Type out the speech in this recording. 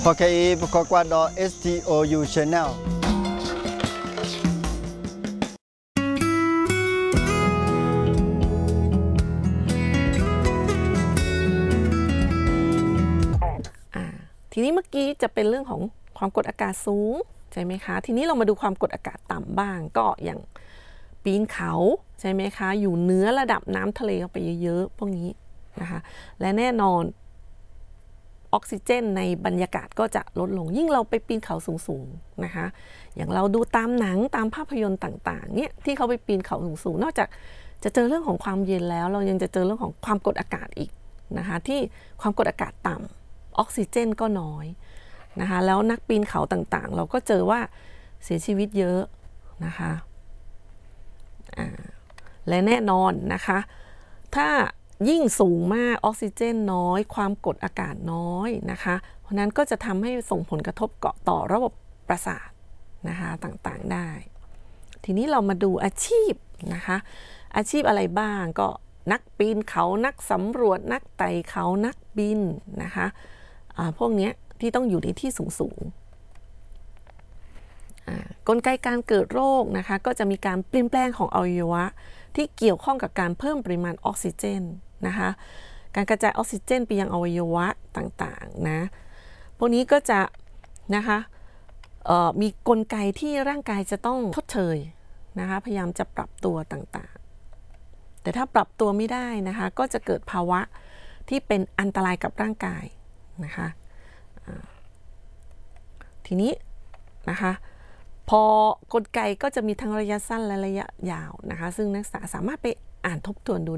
Pakai berkuat STOU Channel. ทีนี้เมื่อกี้จะเป็นเรื่องของความกดอากาศสูงใช่ไหมคะทีนี้เรามาดูความกดอากาศต่ำบ้างก็อย่างปีนเขาใช่ไหมคะอยู่เหนือระดับน้ำทะเลไปเยอะๆพวกนี้นะคะและแน่นอนออกซิเจนในบรรยากาศก็จะลดลงยิ่งเราไปปีนเขาสูงๆนะคะอย่างเราดูตามหนังตามภาพยนตร์ต่างๆเนี่ยที่เขาไปปีนเขาสูงๆนอกจากจะเจอเรื่องของความเย็นแล้วเรายังจะเจอเรื่องของความกดอากาศอีกนะคะที่ความกดอากาศต่ำออกซิเจนก็น้อยนะคะแล้วนักปีนเขาต่างๆเราก็เจอว่าเสียชีวิตเยอะนะคะและแน่นอนนะคะถ้ายิ่งสูงมากออกซิเจนน้อยความกดอากาศน้อยนะคะเพราะนั้นก็จะทำให้ส่งผลกระทบต่อระบบประสาทนะคะต่างๆได้ทีนี้เรามาดูอาชีพนะคะอาชีพอะไรบ้างก็นักปีนเขานักสำรวจนักไต่เขานักบินนะคะพวกนี้ที่ต้องอยู่ในที่สูงกลไกการเกิดโรคนะคะก็จะมีการเปลี่ยนแปลงของอวัยวะที่เกี่ยวข้องกับการเพิ่มปริมาณออกซิเจนนะคะการกระจายออกซิเจนไปยังอวัยวะต่างๆนะพวกนี้ก็จะนะคะมีกลไกที่ร่างกายจะต้องทดเชยนะคะพยายามจะปรับตัวต่างๆแต่ถ้าปรับตัวไม่ได้นะคะก็จะเกิดภาวะที่เป็นอันตรายกับร่างกายนะคะทีนี้นะคะพอกลไกก็จะมีทั้งระยะสั้นและระยะยาวนะคะซึ่งนักศึกษาสามารถไปอ่านทบทวนดู